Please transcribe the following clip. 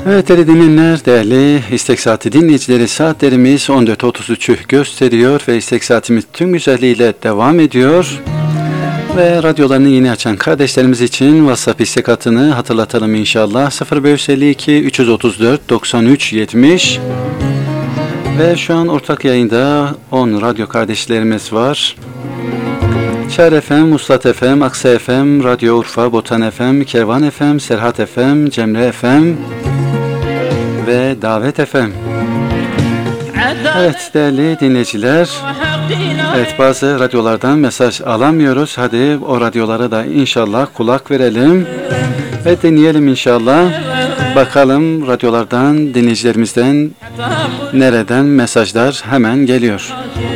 Evet değerli dinleyenler, değerli İstek Saati dinleyicileri, saatlerimiz 14.33'ü gösteriyor ve İstek Saatimiz tüm güzelliğiyle devam ediyor. Ve radyolarını yeni açan kardeşlerimiz için WhatsApp istek hattını hatırlatalım inşallah. 0552 334 93 70 ve şu an ortak yayında 10 radyo kardeşlerimiz var. Çağrı FM, Muslat FM, Aksa FM, Radyo Urfa, Botan FM, Kervan FM, Serhat FM, Cemre FM ve Davet FM. Evet değerli dinleyiciler, evet bazı radyolardan mesaj alamıyoruz. Hadi o radyolara da inşallah kulak verelim ve dinleyelim inşallah. Bakalım radyolardan, dinleyicilerimizden nereden mesajlar hemen geliyor.